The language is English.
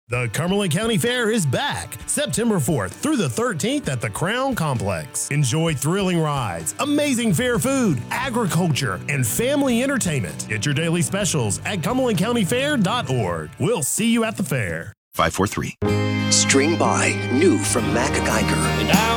The Cumberland County Fair is back September 4th through the 13th at the Crown Complex. Enjoy thrilling rides, amazing fair food, agriculture, and family entertainment. Get your daily specials at CumberlandCountyFair.org. We'll see you at the fair. 543. String by, new from Mac Geiger. And now